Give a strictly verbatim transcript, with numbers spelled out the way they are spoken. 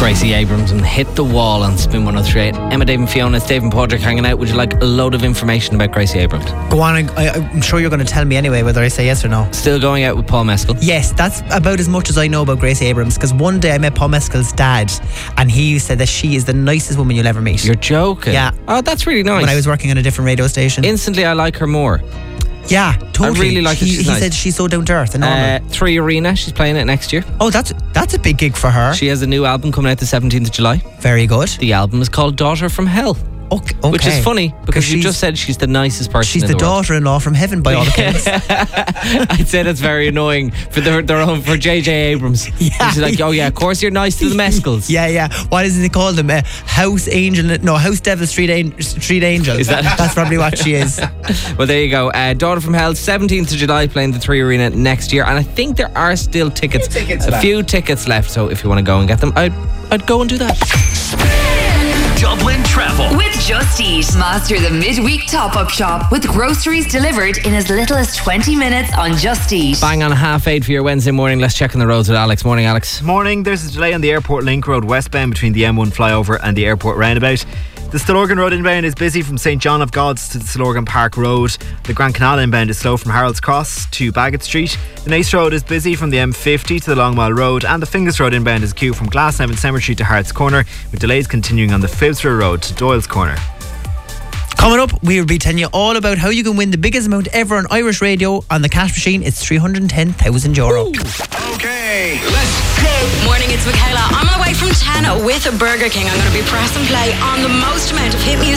Gracie Abrams and Hit the Wall on Spin one oh three point eight. Emma, Dave and Fiona, it's Dave and Padraig hanging out. Would you like a load of information about Gracie Abrams? Go on, I, I'm sure you're going to tell me anyway whether I say yes or no. Still going out with Paul Mescal? Yes, that's about as much as I know about Gracie Abrams, because one day I met Paul Mescal's dad and he said that she is the nicest woman you'll ever meet. You're joking? Yeah. Oh, that's really nice. When I was working on a different radio station. Instantly, I like her more. Yeah, totally. I really like her. He, She's he nice. said she's so down to earth and normal. Uh, Three Arena, she's playing it next year. Oh, that's that's a big gig for her. She has a new album coming out the seventeenth of July. Very good. The album is called Daughter from Hell. Okay, okay. Which is funny because you just said she's the nicest person She's in the, the world. daughter-in-law from heaven by all accounts. I'd say that's very annoying for their, their own, for J J Abrams. Yeah. She's like, oh yeah, of course you're nice to the Mescals. Yeah, yeah. What is it they call them? Uh, House Angel? No, House Devil Street, An- Street Angel. Is that- That's probably what she is. Well, there you go. Uh, Daughter from Hell, seventeenth of July, playing the Three Arena next year, and I think there are still tickets. A few tickets a left. few tickets left. So if you want to go and get them, I'd I'd go and do that. Dublin Travel. With Just Eat. Master the midweek top-up shop with groceries delivered in as little as twenty minutes on Just Eat. Bang on half eight for your Wednesday morning. Let's check on the roads with Alex. Morning, Alex. Morning, there's a delay on the Airport Link Road westbound between the M one flyover and the airport roundabout. The Stillorgan Road inbound is busy from St John of God's to the Stillorgan Park Road. The Grand Canal inbound is slow from Harold's Cross to Bagot Street. The Nace Road is busy from the M fifty to the Long Mile Road, and the Finglas Road inbound is queue from Glasnevin Cemetery to Hart's Corner, with delays continuing on the Phibsborough Road to Doyle's Corner. Coming up, we will be telling you all about how you can win the biggest amount ever on Irish radio on the cash machine. It's three hundred ten thousand euro. Okay, let's go. Morning, it's Michaela. I'm on the way from ten with Burger King. I'm going to be press and play on the most amount of hit music